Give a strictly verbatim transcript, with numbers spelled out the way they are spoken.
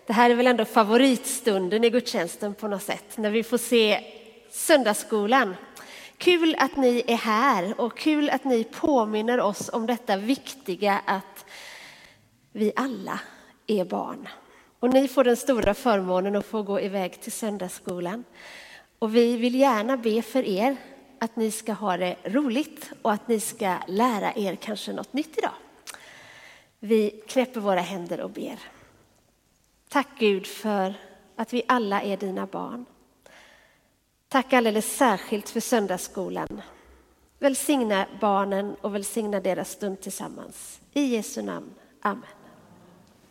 Det här är väl ändå favoritstunden i gudstjänsten på något sätt, när vi får se söndagsskolan. Kul att ni är här och kul att ni påminner oss om detta viktiga att vi alla är barn. Och ni får den stora förmånen att få gå iväg till söndagsskolan. Och vi vill gärna be för er att ni ska ha det roligt och att ni ska lära er kanske något nytt idag. Vi knäpper våra händer och ber. Tack Gud för att vi alla är dina barn. Tack alldeles särskilt för söndagsskolan. Välsigna barnen och välsigna deras stund tillsammans. I Jesu namn. Amen.